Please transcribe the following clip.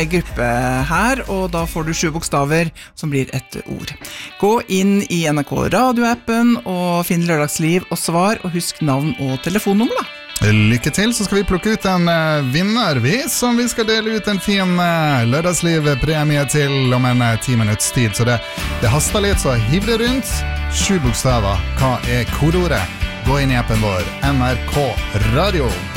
gruppe her, og da får du 7 bokstaver som blir et ord. Gå inn i NRK radioappen og finn Lørdagsliv og svar, og husk navn og telefonnummer da. Lykke til, så skal vi plukke ut en vinner, som vi skal dele ut en fin Lørdagsliv-premie til om en 10 minutts tid. Så det haster litt, så hiv det rundt. 7 bokstaver, hva kodeordet? Gå inn i appen vår, NRK Radio.